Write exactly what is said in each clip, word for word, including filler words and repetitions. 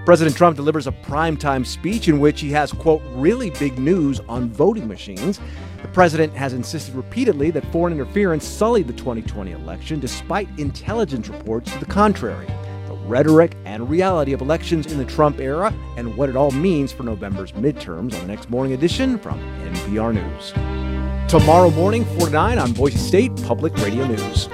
President Trump delivers a primetime speech in which he has, quote, really big news on voting machines. The president has insisted repeatedly that foreign interference sullied the twenty twenty election, despite intelligence reports to the contrary. The rhetoric and reality of elections in the Trump era and what it all means for November's midterms on the next Morning Edition from N P R News. Tomorrow morning, four to nine on Boise State Public Radio News.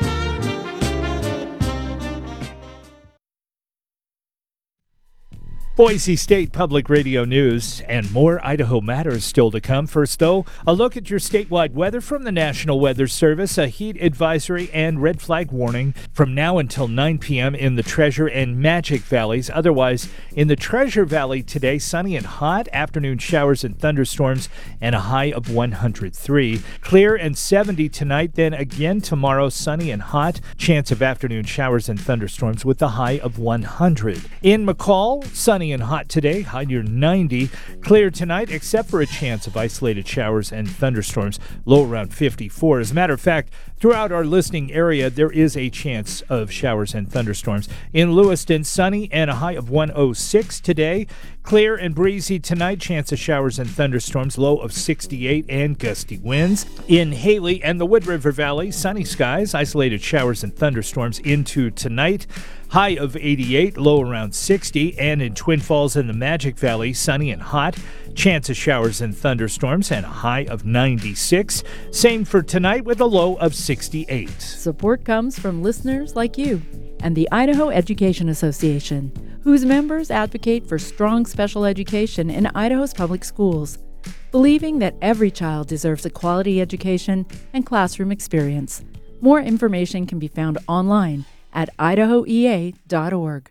Boise State Public Radio News and more Idaho Matters still to come. First, though, a look at your statewide weather from the National Weather Service, a heat advisory and red flag warning from now until nine p.m. in the Treasure and Magic Valleys. Otherwise, in the Treasure Valley today, sunny and hot, afternoon showers and thunderstorms, and a high of one hundred three. Clear and seventy tonight, then again tomorrow, sunny and hot, chance of afternoon showers and thunderstorms with a high of one hundred. In McCall, sunny and hot today, high near ninety. Clear tonight, except for a chance of isolated showers and thunderstorms, low around fifty-four. As a matter of fact, throughout our listening area, there is a chance of showers and thunderstorms. In Lewiston, sunny and a high of one oh six today. Clear and breezy tonight, chance of showers and thunderstorms, low of sixty-eight, and gusty winds. In Haley and the Wood River Valley, sunny skies, isolated showers and thunderstorms into tonight. High of eighty-eight, low around sixty, and in Twin Falls and the Magic Valley, sunny and hot. Chance of showers and thunderstorms and a high of ninety-six. Same for tonight with a low of sixty-eight. Support comes from listeners like you and the Idaho Education Association, whose members advocate for strong special education in Idaho's public schools, believing that every child deserves a quality education and classroom experience. More information can be found online at idaho e a dot org.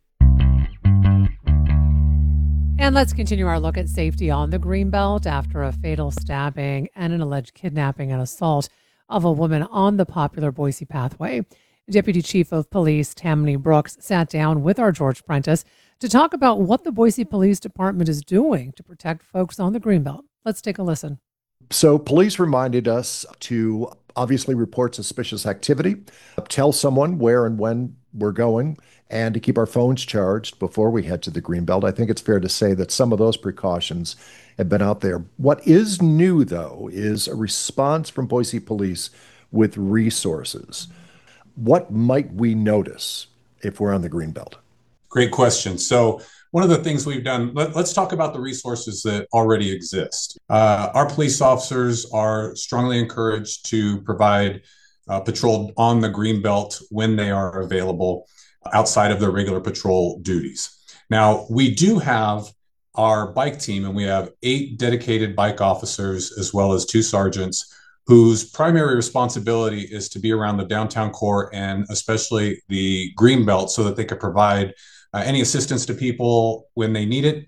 And let's continue our look at safety on the Greenbelt after a fatal stabbing and an alleged kidnapping and assault of a woman on the popular Boise Pathway. Deputy Chief of Police Tammany Brooks sat down with our George Prentice to talk about what the Boise Police Department is doing to protect folks on the Greenbelt. Let's take a listen. So police reminded us to obviously report suspicious activity, tell someone where and when we're going, and to keep our phones charged before we head to the Greenbelt. I think it's fair to say that some of those precautions have been out there. What is new, though, is a response from Boise Police with resources. What might we notice if we're on the Greenbelt? Great question. So one of the things we've done, let, let's talk about the resources that already exist. Uh, our police officers are strongly encouraged to provide uh, patrol on the Greenbelt when they are available outside of their regular patrol duties. Now, we do have our bike team, and we have eight dedicated bike officers as well as two sergeants whose primary responsibility is to be around the downtown core and especially the Greenbelt so that they could provide uh, any assistance to people when they need it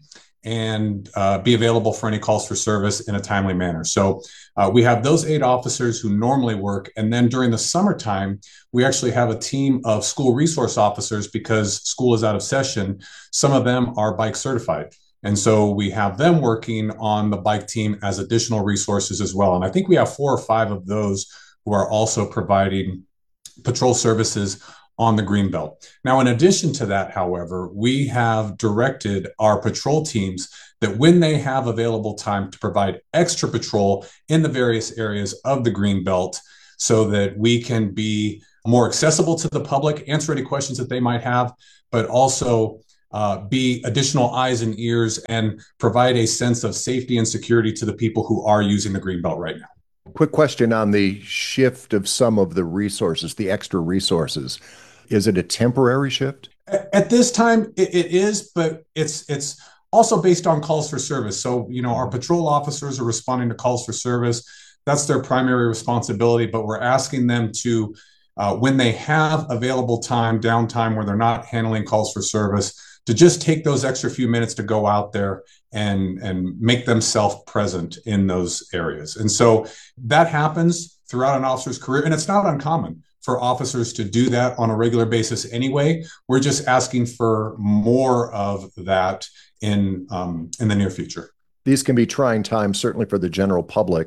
and uh, be available for any calls for service in a timely manner. So uh, we have those eight officers who normally work. And then during the summertime, we actually have a team of school resource officers because school is out of session. Some of them are bike certified. And so we have them working on the bike team as additional resources as well. And I think we have four or five of those who are also providing patrol services on the Greenbelt. Now, in addition to that, however, we have directed our patrol teams that when they have available time to provide extra patrol in the various areas of the Greenbelt so that we can be more accessible to the public, answer any questions that they might have, but also uh, be additional eyes and ears and provide a sense of safety and security to the people who are using the Greenbelt right now. Quick question on the shift of some of the resources, the extra resources. Is it a temporary shift? At this time, it, it is, but it's it's also based on calls for service. So, you know, our patrol officers are responding to calls for service. That's their primary responsibility, but we're asking them to, uh, when they have available time, downtime, where they're not handling calls for service, to just take those extra few minutes to go out there and, and make themselves present in those areas. And so that happens throughout an officer's career, and it's not uncommon for officers to do that on a regular basis anyway. We're just asking for more of that in um, in the near future. These can be trying times, certainly for the general public.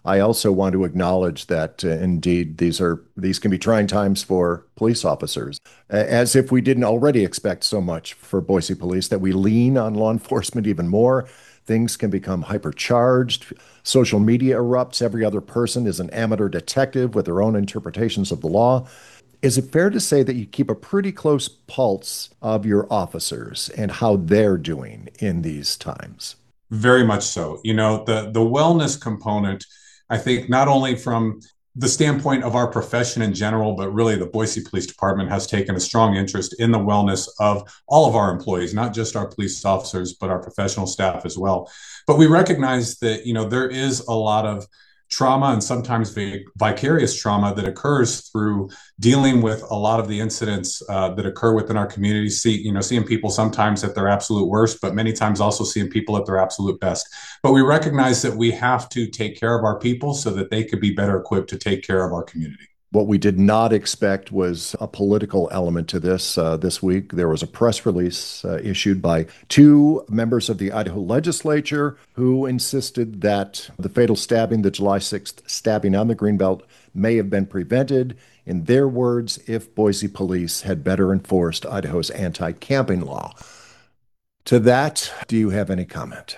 I also want to acknowledge that uh, indeed these are these can be trying times for police officers, as if we didn't already expect so much for Boise Police, that we lean on law enforcement even more. Things can become hypercharged. Social media erupts. Every other person is an amateur detective with their own interpretations of the law. Is it fair to say that you keep a pretty close pulse of your officers and how they're doing in these times? Very much so. You know, the the wellness component, I think, not only from the standpoint of our profession in general, but really the Boise Police Department has taken a strong interest in the wellness of all of our employees, not just our police officers, but our professional staff as well. But we recognize that, you know, there is a lot of trauma and sometimes vicarious trauma that occurs through dealing with a lot of the incidents uh, that occur within our community. See, you know, seeing people sometimes at their absolute worst, but many times also seeing people at their absolute best. But we recognize that we have to take care of our people so that they could be better equipped to take care of our community. What we did not expect was a political element to this. Uh, this week, there was a press release uh, issued by two members of the Idaho legislature who insisted that the fatal stabbing, the July sixth stabbing on the Greenbelt, may have been prevented, in their words, if Boise police had better enforced Idaho's anti-camping law. To that, do you have any comment?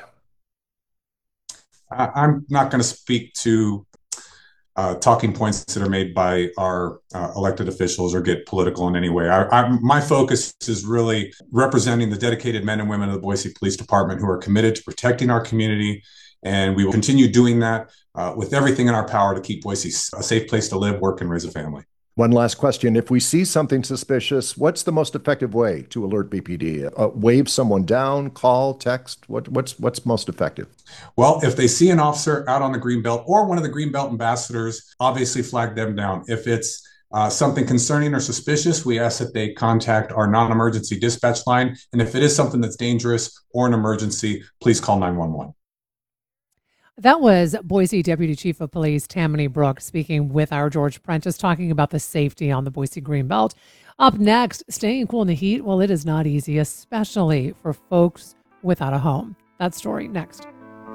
I'm not going to speak to Uh, talking points that are made by our uh, elected officials or get political in any way. I, I, my focus is really representing the dedicated men and women of the Boise Police Department who are committed to protecting our community, and we will continue doing that uh, with everything in our power to keep Boise a safe place to live, work, and raise a family. One last question. If we see something suspicious, what's the most effective way to alert B P D? Uh, wave someone down, call, text? What, what's what's most effective? Well, if they see an officer out on the Greenbelt or one of the Greenbelt ambassadors, obviously flag them down. If it's uh, something concerning or suspicious, we ask that they contact our non-emergency dispatch line. And if it is something that's dangerous or an emergency, please call nine one one. That was Boise Deputy Chief of Police Tammany Brooks speaking with our George Prentice, talking about the safety on the Boise Greenbelt. Up next, staying cool in the heat, well, it is not easy, especially for folks without a home. That story next.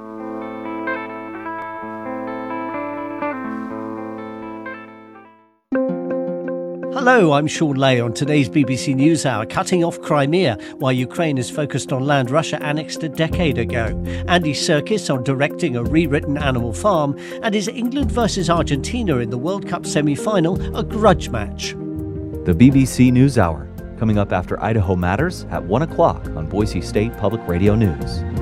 Hello, I'm Sean Lay on today's B B C NewsHour, cutting off Crimea while Ukraine is focused on land Russia annexed a decade ago. Andy Serkis on directing a rewritten Animal Farm, and is England versus Argentina in the World Cup semi-final a grudge match? The B B C NewsHour, coming up after Idaho Matters at one o'clock on Boise State Public Radio News.